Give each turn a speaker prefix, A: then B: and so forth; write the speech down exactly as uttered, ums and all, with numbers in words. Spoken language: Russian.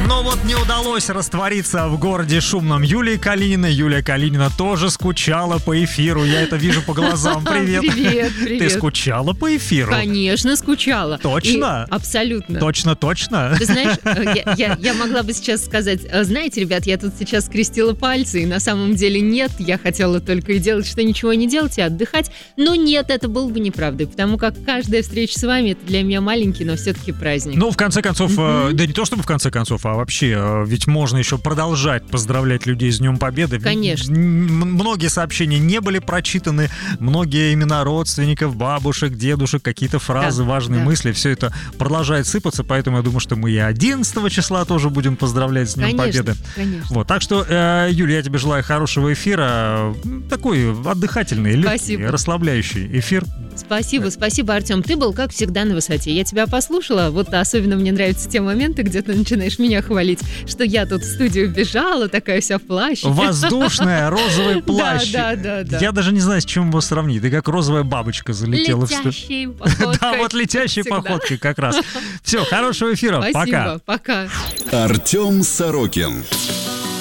A: Но вот не удалось раствориться в городе шумном Юлии Калининой. Юлия Калинина тоже скучала по эфиру. Я это вижу по глазам. Привет.
B: Привет, привет.
A: Ты скучала по эфиру?
B: Конечно, скучала.
A: Точно?
B: И абсолютно.
A: Точно, точно.
B: Ты знаешь, я, я, я могла бы сейчас сказать, знаете, ребят, я тут сейчас скрестила пальцы, и на самом деле нет, я хотела только и делать, что ничего не делать, и отдыхать. Но нет, это было бы неправдой, потому как каждая встреча с вами, это для меня маленький, но все-таки праздник.
A: Ну, в конце концов,
B: Mm-hmm.
A: да не то чтобы в конце концов, а вообще, ведь можно еще продолжать поздравлять людей с Днем Победы.
B: Конечно.
A: Многие сообщения не были прочитаны, многие имена родственников, бабушек, дедушек, какие-то фразы,
B: Да,
A: важные
B: да.
A: мысли, все это продолжает сыпаться, поэтому я думаю, что мы и одиннадцатого числа тоже будем поздравлять с Днем
B: Конечно,
A: Победы.
B: конечно.
A: Вот, так что, э, Юля, я тебе желаю хорошего эфира, такой отдыхательный, легкий,
B: Спасибо.
A: расслабляющий эфир.
B: Спасибо, спасибо, Артем. Ты был, как всегда, на высоте. Я тебя послушала. Вот особенно мне нравятся те моменты, где ты начинаешь меня хвалить, что я тут в студию бежала, такая вся в плаще.
A: Воздушная, розовый плащ.
B: Да, да, да, да.
A: Я даже не знаю, с чем его сравнить. Ты как розовая бабочка залетела в студию.
B: Летящей походкой.
A: Да, вот летящей
B: Всегда.
A: походкой как раз. Все, хорошего эфира. Пока.
B: Спасибо, пока.
C: Артем Сорокин.